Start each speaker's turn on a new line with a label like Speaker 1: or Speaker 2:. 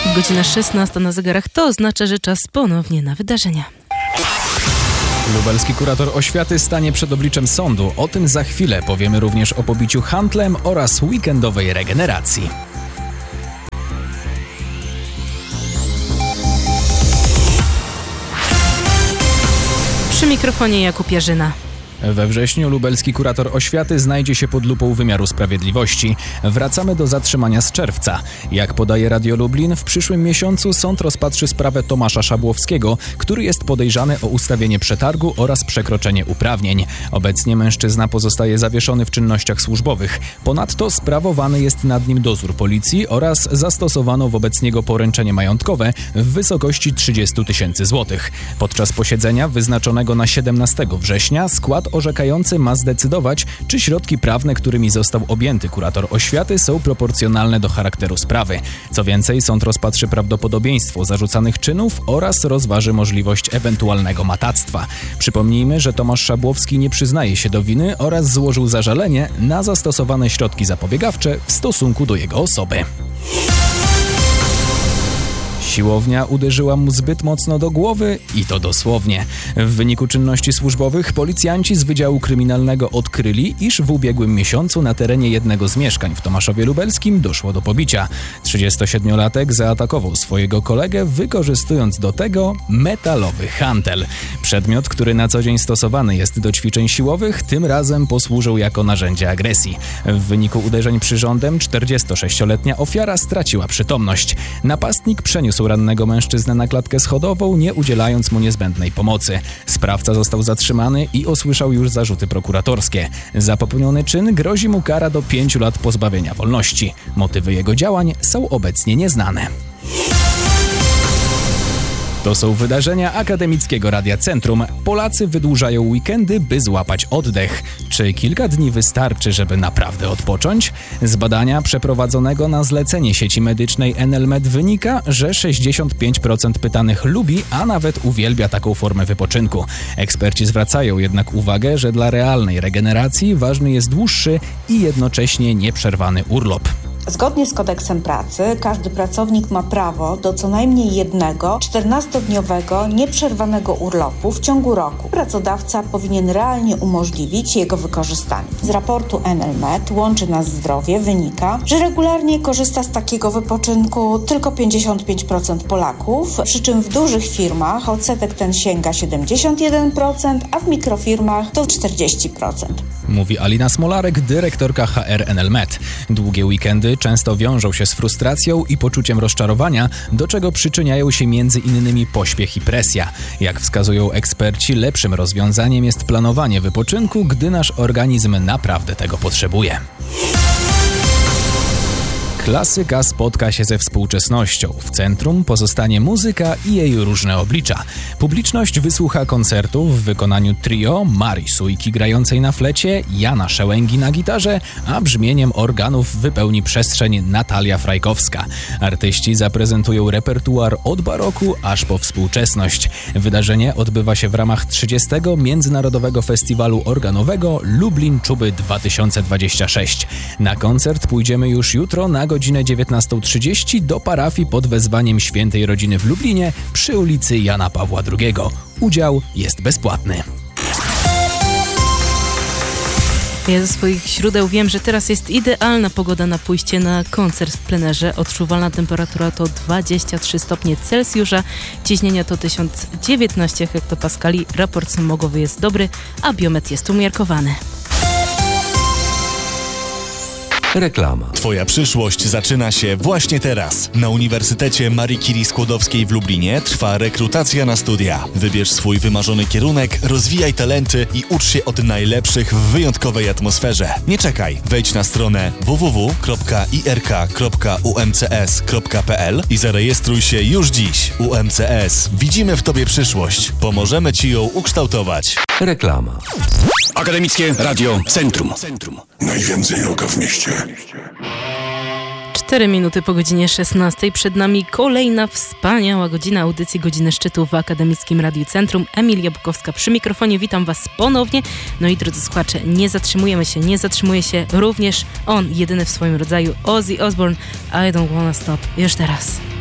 Speaker 1: Godzina 16 na zegarach, to oznacza, że czas ponownie na wydarzenia.
Speaker 2: Lubelski kurator oświaty stanie przed obliczem sądu. O tym za chwilę. Powiemy również o pobiciu handlem oraz weekendowej regeneracji.
Speaker 1: Przy mikrofonie Jakub Jarzyna.
Speaker 2: We wrześniu lubelski kurator oświaty znajdzie się pod lupą wymiaru sprawiedliwości. Wracamy do zatrzymania z czerwca. Jak podaje Radio Lublin, w przyszłym miesiącu sąd rozpatrzy sprawę Tomasza Szabłowskiego, który jest podejrzany o ustawienie przetargu oraz przekroczenie uprawnień. Obecnie mężczyzna pozostaje zawieszony w czynnościach służbowych. Ponadto sprawowany jest nad nim dozór policji oraz zastosowano wobec niego poręczenie majątkowe w wysokości 30 000 złotych. Podczas posiedzenia wyznaczonego na 17 września skład orzekający ma zdecydować, czy środki prawne, którymi został objęty kurator oświaty, są proporcjonalne do charakteru sprawy. Co więcej, sąd rozpatrzy prawdopodobieństwo zarzucanych czynów oraz rozważy możliwość ewentualnego matactwa. Przypomnijmy, że Tomasz Szabłowski nie przyznaje się do winy oraz złożył zażalenie na zastosowane środki zapobiegawcze w stosunku do jego osoby. Siłownia uderzyła mu zbyt mocno do głowy i to dosłownie. W wyniku czynności służbowych policjanci z Wydziału Kryminalnego odkryli, iż w ubiegłym miesiącu na terenie jednego z mieszkań w Tomaszowie Lubelskim doszło do pobicia. 37-latek zaatakował swojego kolegę, wykorzystując do tego metalowy hantel. Przedmiot, który na co dzień stosowany jest do ćwiczeń siłowych, tym razem posłużył jako narzędzie agresji. W wyniku uderzeń przyrządem 46-letnia ofiara straciła przytomność. Napastnik przeniósł rannego mężczyznę na klatkę schodową, nie udzielając mu niezbędnej pomocy. Sprawca został zatrzymany i usłyszał już zarzuty prokuratorskie. Za popełniony czyn grozi mu kara do 5 lat pozbawienia wolności. Motywy jego działań są obecnie nieznane. To są wydarzenia Akademickiego Radia Centrum. Polacy wydłużają weekendy, by złapać oddech. Czy kilka dni wystarczy, żeby naprawdę odpocząć? Z badania przeprowadzonego na zlecenie sieci medycznej NLMed wynika, że 65% pytanych lubi, a nawet uwielbia taką formę wypoczynku. Eksperci zwracają jednak uwagę, że dla realnej regeneracji ważny jest dłuższy i jednocześnie nieprzerwany urlop.
Speaker 3: Zgodnie z kodeksem pracy każdy pracownik ma prawo do co najmniej jednego 14-dniowego nieprzerwanego urlopu w ciągu roku. Pracodawca powinien realnie umożliwić jego wykorzystanie. Z raportu NLMed Łączy Nas Zdrowie wynika, że regularnie korzysta z takiego wypoczynku tylko 55% Polaków, przy czym w dużych firmach odsetek ten sięga 71%, a w mikrofirmach to 40%.
Speaker 2: Mówi Alina Smolarek, dyrektorka HR NLMed. Długie weekendy często wiążą się z frustracją i poczuciem rozczarowania, do czego przyczyniają się m.in. pośpiech i presja. Jak wskazują eksperci, lepszym rozwiązaniem jest planowanie wypoczynku, gdy nasz organizm naprawdę tego potrzebuje. Klasyka spotka się ze współczesnością. W centrum pozostanie muzyka i jej różne oblicza. Publiczność wysłucha koncertu w wykonaniu trio Marii Sujki grającej na flecie, Jana Szełęgi na gitarze, a brzmieniem organów wypełni przestrzeń Natalia Frajkowska. Artyści zaprezentują repertuar od baroku aż po współczesność. Wydarzenie odbywa się w ramach 30. Międzynarodowego Festiwalu Organowego Lublin Czuby 2026. Na koncert pójdziemy już jutro na godzinę 19:30 do parafii pod wezwaniem Świętej Rodziny w Lublinie przy ulicy Jana Pawła II. Udział jest bezpłatny.
Speaker 1: Ja ze swoich źródeł wiem, że teraz jest idealna pogoda na pójście na koncert w plenerze. Odczuwalna temperatura to 23 stopnie Celsjusza, ciśnienie to 1019 hektopaskali, raport smogowy jest dobry, a biometr jest umiarkowany.
Speaker 4: Reklama.
Speaker 5: Twoja przyszłość zaczyna się właśnie teraz. Na Uniwersytecie Marii Curie Skłodowskiej w Lublinie trwa rekrutacja na studia. Wybierz swój wymarzony kierunek, rozwijaj talenty i ucz się od najlepszych w wyjątkowej atmosferze. Nie czekaj. Wejdź na stronę www.irk.umcs.pl i zarejestruj się już dziś. UMCS. Widzimy w Tobie przyszłość. Pomożemy Ci ją ukształtować.
Speaker 4: Reklama.
Speaker 6: Akademickie Radio Centrum.
Speaker 7: Najwięcej roka w mieście.
Speaker 1: 4 minuty po godzinie 16. Przed nami kolejna wspaniała godzina audycji Godziny Szczytu w Akademickim Radiu Centrum. Emilia Bukowska przy mikrofonie. Witam Was ponownie. No i drodzy słuchacze, nie zatrzymuje się również on, jedyny w swoim rodzaju, Ozzy Osbourne. I don't wanna stop. Już teraz.